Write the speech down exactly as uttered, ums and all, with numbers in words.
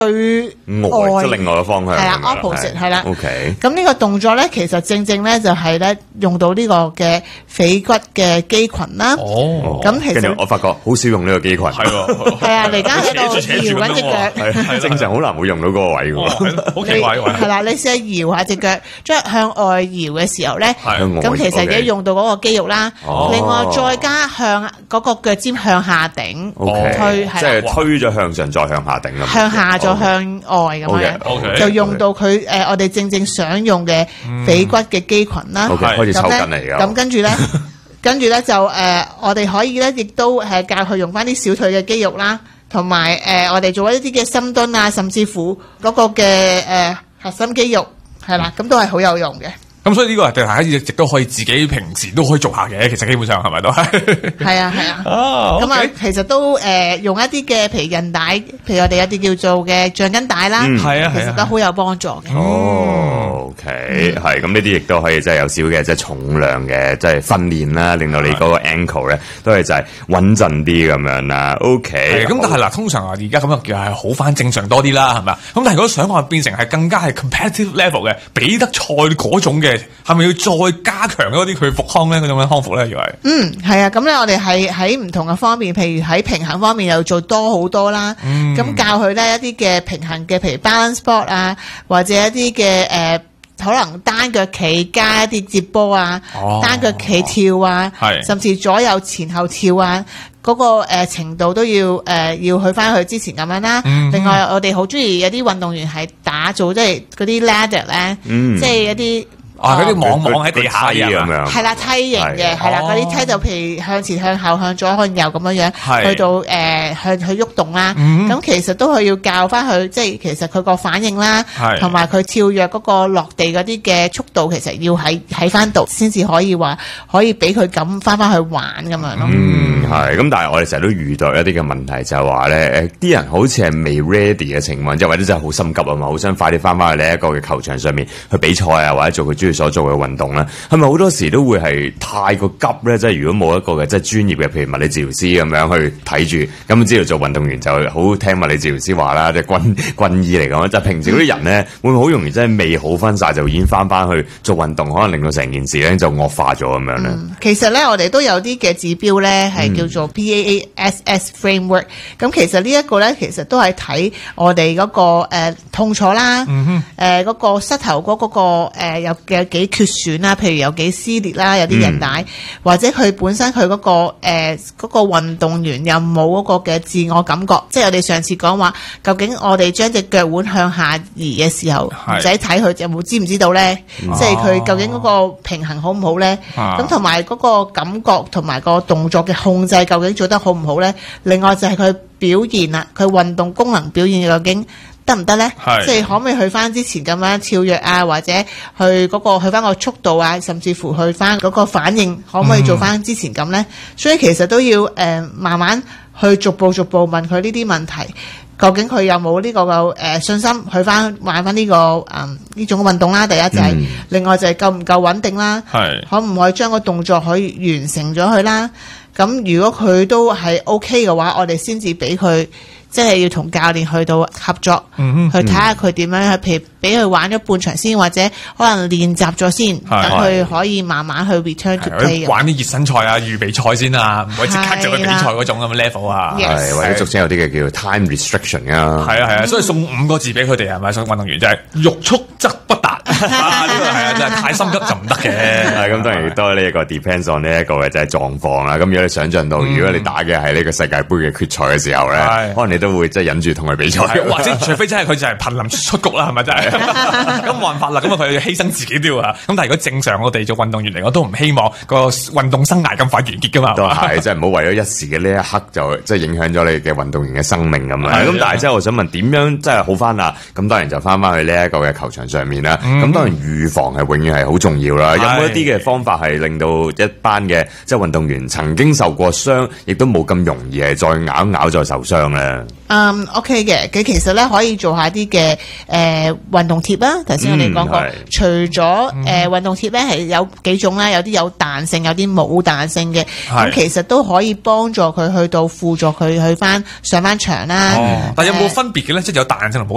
對外， 即係另外嘅方向。 係啦 ，opposite 係啦。 OK。 咁呢個動作咧，其實正正咧就係咧用到呢個嘅腓骨嘅肌群啦。 哦。 咁其實我發覺好少用呢個肌群。 係喎。 係啊，你而家喺度搖緊隻腳， 正常好難會用到嗰個位嘅。 好奇怪喎。 係啦，你試下搖下隻腳，將向外搖嘅時候咧，咁其實已經用到嗰個肌肉啦。另外再加向嗰個腳尖向下頂，推即係推咗向上再向下頂咁。 向下再向外咁樣，就用到佢誒我哋正正想用嘅腓骨嘅肌群啦。 開始抽筋嚟㗎。 咁跟住咧，跟住咧就誒我哋可以咧，亦都係教佢用翻啲小腿嘅肌肉啦，同埋誒我哋做一啲嘅深蹲啊，甚至乎嗰個嘅誒核心肌肉係啦，咁都係好有用嘅。 咁所以呢個大家一直都可以自己平時都可以做下嘅，其實基本上係咪都係？ 係啊係啊。 哦， 咁啊，其實都誒用一啲嘅譬如韌帶，譬如我哋有啲叫做嘅橡筋帶啦， 係啊， 其實都好有幫助嘅。 哦 ，OK，係咁呢啲亦都可以即係有少嘅即係重量嘅即係訓練啦，令到你嗰個 ankle 咧都係就係穩陣啲咁樣啦。OK， 咁但係嗱，通常啊而家咁樣叫係好翻正常多啲啦，係咪啊？咁但係如果想話變成係更加係 competitive level 嘅比得賽嗰種嘅。係咪要再加強嗰啲佢復康咧？嗰種嘅康復咧，以為嗯係啊，咁咧我哋係喺唔同嘅方面，譬如喺平衡方面又做多好多啦。咁、嗯、教佢咧一啲嘅平衡嘅，譬如 balance board 啊，或者一啲嘅誒可能單腳企加一啲接波啊，哦、單腳企跳啊，甚至左右前後跳啊。嗰、那個、呃、程度都要誒、呃、要去翻去之前咁樣啦。嗯、另外我哋好中意有啲運動員係打造即係嗰啲 ladder 咧， 嗯、 即係一啲。 啊！嗰啲網網喺地下咁樣， 係啦，梯形嘅，係啦，嗰啲梯就譬如向前、向後、向左、向右咁樣樣，去到誒向去喐動啦。咁其實都係要教翻佢，即係其實佢個反應啦，同埋佢跳躍嗰個落地嗰啲嘅速度，其實要喺喺翻度先至可以話可以俾佢咁翻翻去玩咁樣咯。 嗯，係。咁但係我哋成日都遇到一啲嘅問題，就係話咧，誒啲人好似係未 ready 嘅情況，即係或者真係好心急啊嘛，好想快啲翻翻去呢一個嘅球場上面去比賽啊，或者做佢中意所做嘅運動咧，係咪好多時都會係太過急咧？即係如果冇一個嘅即係專業嘅，譬如物理治療師咁樣去睇住，咁知道做運動員就好聽物理治療師話啦，即係軍軍醫嚟講，就係平時嗰啲人咧，會唔會好容易真係未好翻晒就已經翻翻去做運動，可能令到成件事咧就惡化咗咁樣咧、嗯？ 其實咧，我哋都有啲嘅指標咧，係叫做 P A A S S framework。咁、嗯、其實呢一個咧，其實都係睇我哋嗰、那個、呃、痛楚啦，誒嗰、嗯呃那個膝頭哥嗰、那個、呃、有嘅幾缺損啦，譬如有幾撕裂啦，有啲韌帶，嗯、或者佢本身佢嗰、那個誒嗰、呃那個運動員有冇嗰個嘅自我感覺，即係我哋上次講話，究竟我哋將隻腳腕向下移嘅時候，唔使睇佢有冇知唔知道咧？嗯、即係佢究竟嗰個平衡好唔好咧？咁同埋嗰個感覺同埋個動作嘅控制究竟做得好唔好咧？另外就係佢表現啦，佢運動功能表現究竟得唔得咧？即係可唔可以去翻之前咁樣跳躍啊，或者去嗰、嗰個去翻個速度啊，甚至乎去翻嗰個反應，可唔可以做翻之前咁咧？嗯、所以其實都要誒、呃、慢慢去逐步逐步問佢呢啲問題。究竟佢有冇呢個嘅誒信心去翻玩翻呢個誒呢種運動啦？第一就係、是，嗯、另外就係夠唔夠穩定啦？係可唔可以將個動作可以完成咗佢啦？咁如果佢都係 OK 嘅話，我哋先至俾佢。即係要同教練去到合作，嗯、去睇下佢點樣去，譬如俾佢玩咗半場先，或者可能練習咗先，等佢可以慢慢去 return to play。 玩啲熱身賽啊、預備賽先啊，唔可以即刻就去比賽嗰種咁嘅 level 啊。 係或者俗稱有啲嘅叫 time restriction 啊。 係啊係啊，所以送五個字俾佢哋係咪？送運動員就係欲速則不達。呢個係啊，真係太心急就唔得嘅。係咁，當然亦都呢一個 depends on 呢一個嘅即係狀況啦。咁如果你想象到，如果你打嘅係呢個世界盃嘅決賽嘅時候咧，可能你都會即係忍住同佢比賽， 或者除非真係佢就係瀕臨出局啦，係咪真係？咁冇辦法啦，咁啊佢犧牲自己都要啊。咁但係如果正常我哋做運動員嚟，我都唔希望個運動生涯咁快完結噶嘛。 都係，即係唔好為咗一時嘅呢一刻就即係影響咗你嘅運動員嘅生命咁樣。咁但係即係我想問，點樣即係好翻啦？咁當然就翻翻去呢一個嘅球場上面啦。咁、嗯、當然預防係永遠係好重要啦。有冇一啲嘅方法係令到一班嘅即係運動員曾經受過傷，亦都冇咁容易係再咬咬再受傷咧？ 嗯 OK 嘅，佢其實咧可以做下啲嘅誒運動貼啦。頭先我哋講過，嗯、除咗誒、呃、運動貼咧係有幾種啦，有啲有彈性，有啲冇彈性嘅。咁其實都可以幫助佢去到輔助佢去翻上翻場啦。 哦呃、但有冇分別嘅咧？即係有彈性同冇